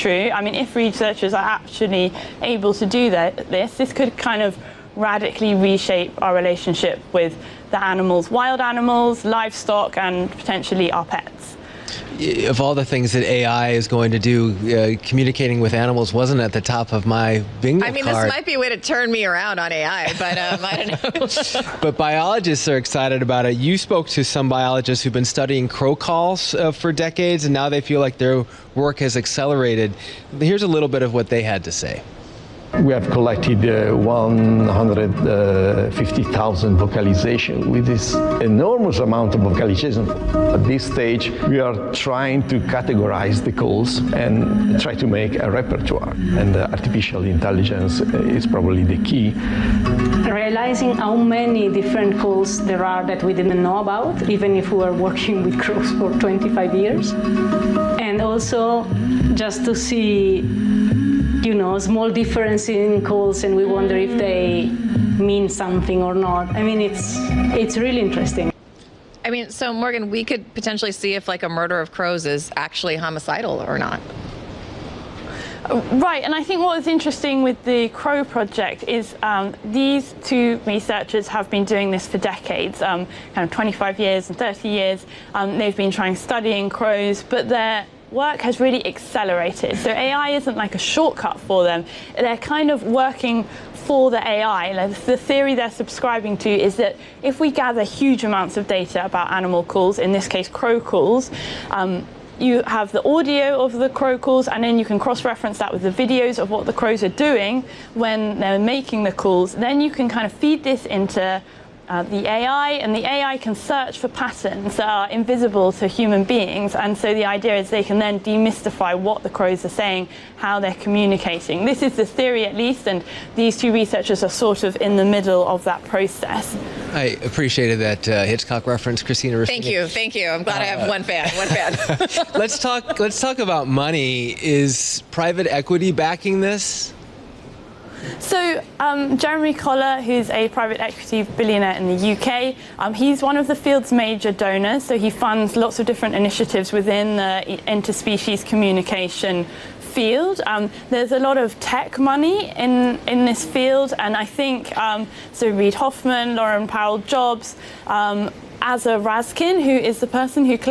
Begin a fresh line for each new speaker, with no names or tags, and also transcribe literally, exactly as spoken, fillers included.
true, I mean, if researchers are actually able to do that, this, this could kind of radically reshape our relationship with the animals, wild animals, livestock, and potentially our pets.
Of all the things that A I is going to do, uh, communicating with animals wasn't at the top of my bingo
I mean,
card.
this might be a way to turn me around on A I, but um, I don't know.
But biologists are excited about it. You spoke to some biologists who've been studying crow calls uh, for decades, and now they feel like their work has accelerated. Here's a little bit of what they had to say.
We have collected uh, one hundred fifty thousand vocalization with this enormous amount of vocalization. At this stage, we are trying to categorize the calls and try to make a repertoire. And uh, artificial intelligence is probably the key.
Realizing how many different calls there are that we didn't know about, even if we were working with crows for twenty-five years. And also just to see, you know, small difference in calls, and we wonder if they mean something or not. I mean, it's it's really interesting.
I mean, so Morgan, we could potentially see if like a murder of crows is actually homicidal or not.
Right, and I think what was interesting with the Crow project is um, these two researchers have been doing this for decades, um, kind of twenty-five years and thirty years. Um, they've been trying studying crows, but their work has really accelerated. So A I isn't like a shortcut for them. They're kind of working for the A I. Like, the theory they're subscribing to is that if we gather huge amounts of data about animal calls, in this case crow calls, um, you have the audio of the crow calls, and then you can cross-reference that with the videos of what the crows are doing when they're making the calls. Then you can kind of feed this into Uh, the A I, and the A I can search for patterns that are invisible to human beings, and so the idea is they can then demystify what the crows are saying, how they're communicating. This is the theory, at least, and these two researchers are sort of in the middle of that process.
I appreciated that uh, Hitchcock reference, Christina Ruffini.
Thank you, thank you. I'm glad uh, I have one fan, one fan.
let's talk. Let's talk about money. Is private equity backing this?
So um, Jeremy Coller, who's a private equity billionaire in the U K, um, he's one of the field's major donors, so he funds lots of different initiatives within the interspecies communication field. Um, there's a lot of tech money in, in this field, and I think, um, so Reid Hoffman, Lauren Powell Jobs, um, Asa Raskin, who is the person who claims